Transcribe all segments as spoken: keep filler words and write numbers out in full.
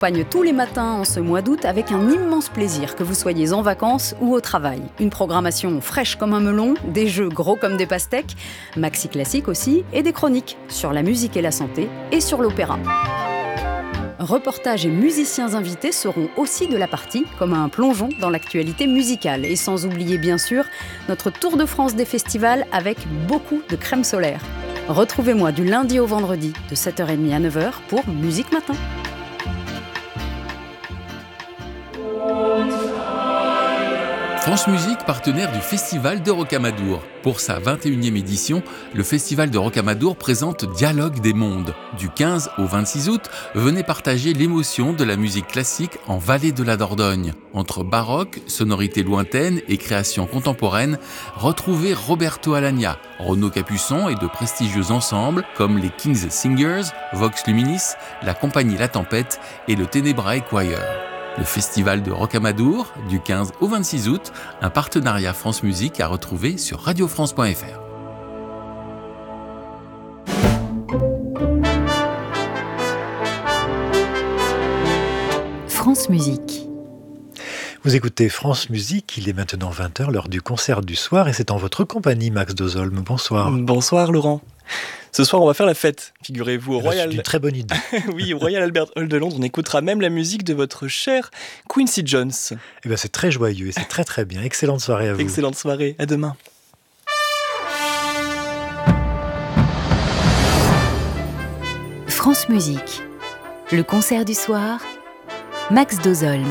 Accompagne tous les matins en ce mois d'août avec un immense plaisir, que vous soyez en vacances ou au travail. Une programmation fraîche comme un melon, des jeux gros comme des pastèques, maxi classique aussi, et des chroniques sur la musique et la santé et sur l'opéra. Reportages et musiciens invités seront aussi de la partie, comme un plongeon dans l'actualité musicale. Et sans oublier bien sûr notre tour de France des festivals avec beaucoup de crème solaire. Retrouvez-moi du lundi au vendredi de sept heures trente à neuf heures pour Musique Matin. France Musique, partenaire du Festival de Rocamadour. Pour sa vingt et unième édition, le Festival de Rocamadour présente Dialogue des mondes. Du quinze au vingt-six août, venez partager l'émotion de la musique classique en vallée de la Dordogne. Entre baroque, sonorités lointaines et créations contemporaines, retrouvez Roberto Alagna, Renaud Capuçon et de prestigieux ensembles comme les King's Singers, Vox Luminis, la Compagnie La Tempête et le Tenebrae Choir. Le Festival de Rocamadour, du quinze au vingt-six août, un partenariat France Musique à retrouver sur radio france point f r. France Musique. Vous écoutez France Musique, il est maintenant vingt heures, l'heure du concert du soir, et c'est en votre compagnie, Max Dozolm. Bonsoir. Bonsoir Laurent. Ce soir, on va faire la fête, figurez-vous, au C'est Royal... une très bonne idée. oui, au Royal Albert Hall de Londres. On écoutera même la musique de votre cher Quincy Jones. Eh bien, c'est très joyeux et c'est très très bien. Excellente soirée à vous. Excellente soirée, à demain. France Musique, le concert du soir, Max Dozolm.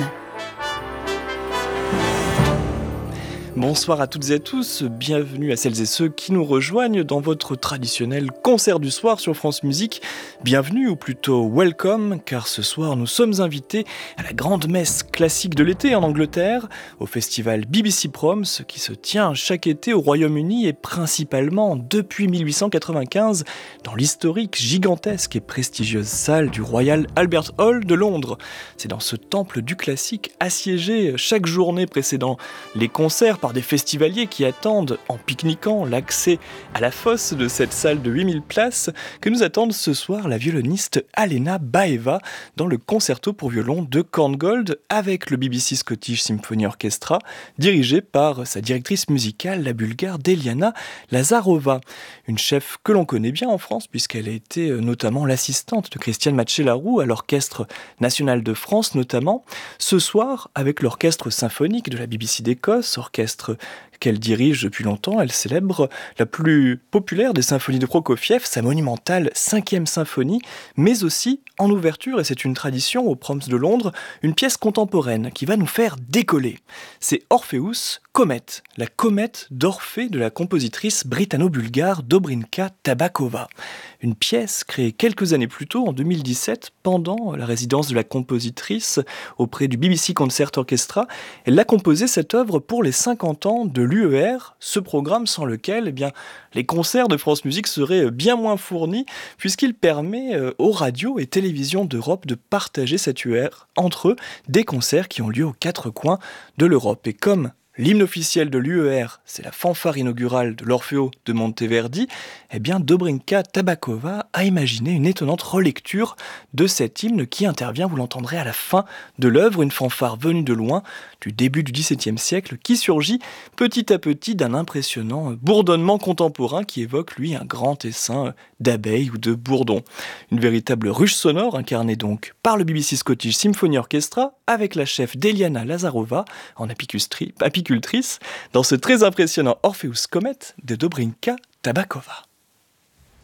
Bonsoir à toutes et à tous, bienvenue à celles et ceux qui nous rejoignent dans votre traditionnel concert du soir sur France Musique. Bienvenue, ou plutôt welcome, car ce soir nous sommes invités à la grande messe classique de l'été en Angleterre, au festival B B C Proms qui se tient chaque été au Royaume-Uni et principalement depuis mille huit cent quatre-vingt-quinze dans l'historique, gigantesque et prestigieuse salle du Royal Albert Hall de Londres. C'est dans ce temple du classique assiégé chaque journée précédant les concerts par des festivaliers qui attendent, en pique-niquant, l'accès à la fosse de cette salle de huit mille places, que nous attendent ce soir la violoniste Alena Baeva dans le concerto pour violon de Korngold avec le B B C Scottish Symphony Orchestra, dirigé par sa directrice musicale, la bulgare Deliana Lazarova. Une chef que l'on connaît bien en France, puisqu'elle a été notamment l'assistante de Christiane Matchelarou à l'Orchestre National de France notamment. Ce soir, avec l'Orchestre Symphonique de la B B C d'Écosse, orchestre qu'elle dirige depuis longtemps, elle célèbre la plus populaire des symphonies de Prokofiev, sa monumentale cinquième symphonie, mais aussi en ouverture, et c'est une tradition au Proms de Londres, une pièce contemporaine qui va nous faire décoller. C'est Orpheus Comète, la comète d'Orphée de la compositrice britanno-bulgare Dobrinka Tabakova. Une pièce créée quelques années plus tôt, en deux mille dix-sept, pendant la résidence de la compositrice auprès du B B C Concert Orchestra. Elle a composé cette œuvre pour les cinquante ans de l'U E R, ce programme sans lequel eh bien, les concerts de France Musique seraient bien moins fournis, puisqu'il permet aux radios et télévisions d'Europe de partager cette U E R entre eux, des concerts qui ont lieu aux quatre coins de l'Europe. Et comme l'hymne officiel de l'U E R, c'est la fanfare inaugurale de l'Orfeo de Monteverdi, eh bien Dobrinka Tabakova a imaginé une étonnante relecture de cet hymne qui intervient, vous l'entendrez à la fin de l'œuvre, une fanfare venue de loin, du début du dix-septième siècle, qui surgit petit à petit d'un impressionnant bourdonnement contemporain qui évoque, lui, un grand essaim d'abeilles ou de bourdons. Une véritable ruche sonore incarnée donc par le B B C Scottish Symphony Orchestra avec la chef Deliana Lazarova en apicultrice dans ce très impressionnant Orpheus Comète de Dobrinka Tabakova.